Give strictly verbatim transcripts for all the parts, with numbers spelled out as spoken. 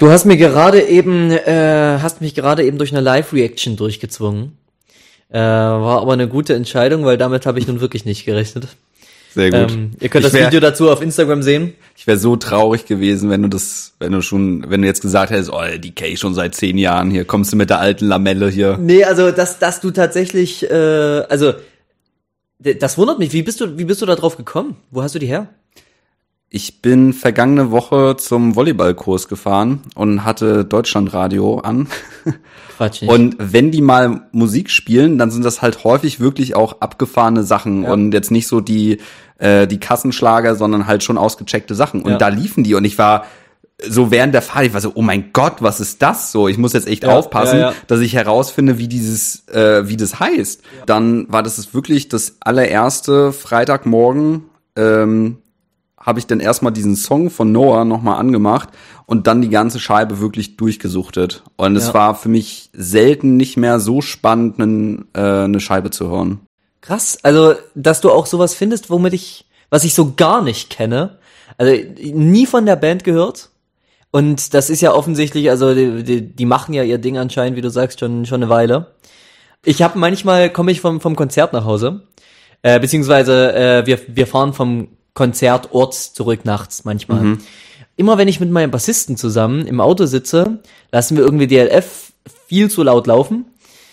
Du hast mir gerade eben, äh, hast mich gerade eben durch eine Live-Reaction durchgezwungen. Äh, war aber eine gute Entscheidung, weil damit habe ich nun wirklich nicht gerechnet. Sehr gut. Ähm, ihr könnt Ich das wär, Video dazu auf Instagram sehen. Ich wäre so traurig gewesen, wenn du das, wenn du schon, wenn du jetzt gesagt hättest, oh, D K schon seit zehn Jahren, hier kommst du mit der alten Lamelle hier. Nee, also dass, dass du tatsächlich, äh, also das wundert mich. Wie bist du, wie bist du da drauf gekommen? Wo hast du die her? Ich bin vergangene Woche zum Volleyballkurs gefahren und hatte Deutschlandradio an. Quatsch nicht. Und wenn die mal Musik spielen, dann sind das halt häufig wirklich auch abgefahrene Sachen ja. und jetzt nicht so die äh, die Kassenschlager, sondern halt schon ausgecheckte Sachen. Und ja. da liefen die und ich war so während der Fahrt, ich war so, oh mein Gott, was ist das so? Ich muss jetzt echt ja, aufpassen, ja, ja. dass ich herausfinde, wie dieses, äh, wie das heißt. Ja. Dann war das wirklich das allererste Freitagmorgen, ähm, habe ich dann erstmal diesen Song von Noah nochmal angemacht und dann die ganze Scheibe wirklich durchgesuchtet. Und es ja. war für mich selten nicht mehr so spannend, einen, äh, eine Scheibe zu hören. Krass, also dass du auch sowas findest, womit ich, was ich so gar nicht kenne, also nie von der Band gehört. Und das ist ja offensichtlich, also die, die, die machen ja ihr Ding anscheinend, wie du sagst, schon schon eine Weile. Ich habe manchmal, komme ich vom vom Konzert nach Hause, äh, beziehungsweise äh, wir wir fahren vom Konzertort zurück nachts manchmal. Mhm. Immer wenn ich mit meinem Bassisten zusammen im Auto sitze, lassen wir irgendwie D L F viel zu laut laufen.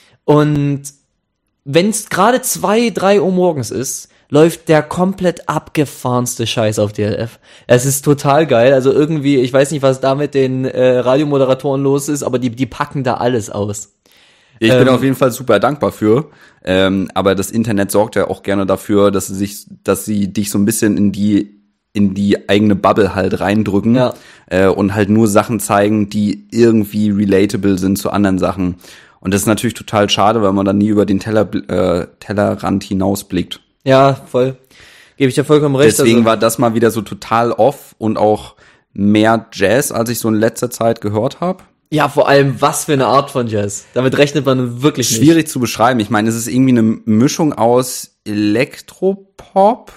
Und wenn es gerade zwei, drei Uhr morgens ist, läuft der komplett abgefahrenste Scheiß auf D L F. Es ist total geil. Also irgendwie, ich weiß nicht, was da mit den äh, Radiomoderatoren los ist, aber die die packen da alles aus. Ich ähm, bin auf jeden Fall super dankbar für. Ähm, aber das Internet sorgt ja auch gerne dafür, dass sie sich, dass sie dich so ein bisschen in die in die eigene Bubble halt reindrücken ja. äh, und halt nur Sachen zeigen, die irgendwie relatable sind zu anderen Sachen. Und das ist natürlich total schade, weil man dann nie über den Teller, äh, Tellerrand hinausblickt. Ja, voll. Gebe ich dir vollkommen recht. Deswegen also. war das mal wieder so total off und auch mehr Jazz, als ich so in letzter Zeit gehört habe. Ja, vor allem, was für eine Art von Jazz. Damit rechnet man wirklich nicht. Schwierig zu beschreiben. Ich meine, es ist irgendwie eine Mischung aus Elektropop,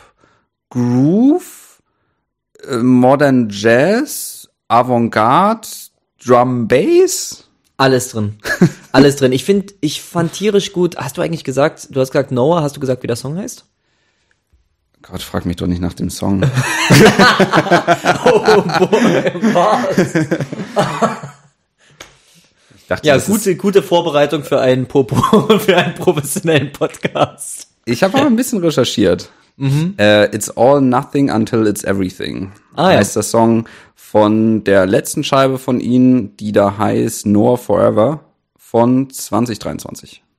Groove, Modern Jazz, Avantgarde, Drum Bass. Alles drin. Alles drin. Ich finde, ich fand tierisch gut. Hast du eigentlich gesagt, du hast gesagt Noah, hast du gesagt, wie der Song heißt? Gott, frag mich doch nicht nach dem Song. Oh boy, was? Ich dachte, ja, gute, gute Vorbereitung für einen Popo, für einen professionellen Podcast. Ich habe aber ein bisschen recherchiert. Mhm. Uh, It's All Nothing Until It's Everything. Ah, ja. Heißt der Song von der letzten Scheibe von ihnen, die da heißt Noah Forever von zwanzig dreiundzwanzig.